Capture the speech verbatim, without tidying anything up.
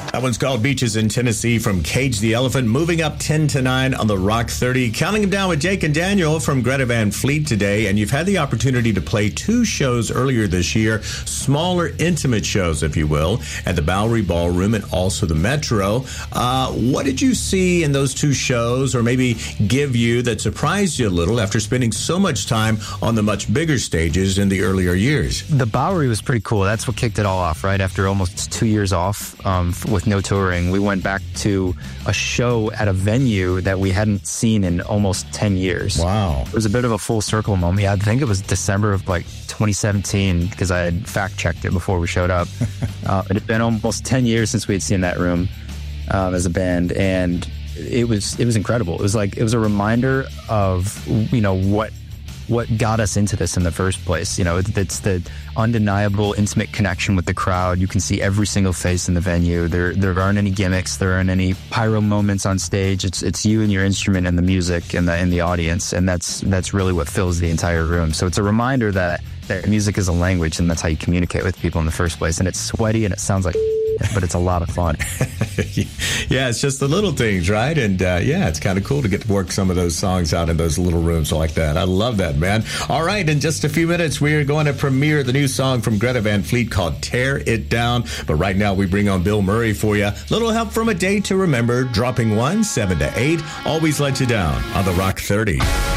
That one's called Beaches in Tennessee from Cage the Elephant. Moving up ten to nine on the Rock thirty. Counting them down with Jake and Daniel from Greta Van Fleet today. And you've had the opportunity to play two shows earlier this year. Smaller, intimate shows, if you will, at the Bowery Ballroom and also the Metro. Uh, what did you see in those two shows, or maybe give you, that surprised you a little after spending so much time on the much bigger stages in the earlier years? The Bowery was pretty cool. That's what kicked it all off, right? After almost two years off um, with no touring, we went back to a show at a venue that we hadn't seen in almost ten years. Wow. It was a bit of a full circle moment. Yeah, I think it was December of like twenty seventeen, because I had fact-checked it before we showed up. uh, it had been almost ten years since we had seen that room um, as a band, and it was it was incredible. It was like, it was a reminder of, you know, what what got us into this in the first place. You know, it's the undeniable intimate connection with the crowd. You can see every single face in the venue. There there aren't any gimmicks. There aren't any pyro moments on stage. It's it's you and your instrument and the music and the and the audience, and that's that's really what fills the entire room. So it's a reminder that, that music is a language, and that's how you communicate with people in the first place. And it's sweaty and it sounds like but it's a lot of fun. Yeah, it's just the little things, right? And uh, yeah, it's kind of cool to get to work some of those songs out in those little rooms like that. I love that, man. All right, in just a few minutes, we are going to premiere the new song from Greta Van Fleet called Tear It Down. But right now, we bring on Bill Murray for you. Little help from A Day to Remember, dropping one, seven to eight. Always let you down on the Rock thirty.